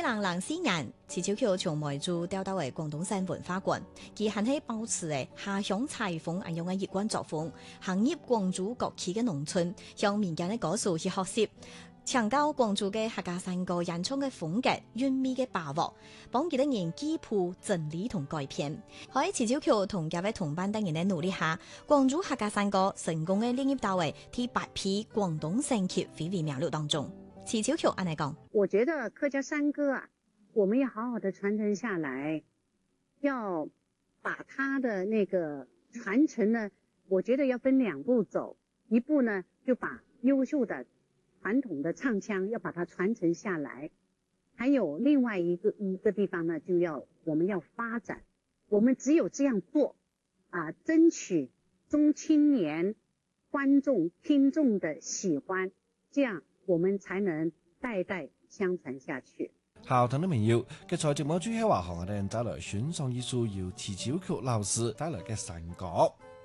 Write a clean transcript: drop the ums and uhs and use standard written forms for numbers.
2004年，池潮橋從梅州調到為廣東省文化館，佢還係保持嘅下鄉采風一樣嘅業慣作風，行入廣州各區嘅農村，向民間嘅歌手去學習，強調廣州嘅客家山歌演唱嘅風格、韻味嘅把握，幫佢哋人記譜整理同改編。喺池潮橋同幾位同伴等人嘅努力下，廣州客家山歌成功嘅列入到為第8批廣東省級非遺名錄當中。池潮橋安尼講， 我覺得客家山歌啊，我們要好好的傳承下來，要把它的那個傳承呢，我覺得要分2步走，一步呢就把優秀的傳統的唱腔要把它傳承下來，還有另外一個地方呢，我們要發展，我們只有這樣做啊，爭取中青年觀眾聽眾的喜歡，這樣我們才能代代相傳下去。 好，聽眾朋友，嘅在節目最後話，我哋帶來選上一首由池潮橋老師帶來嘅山歌。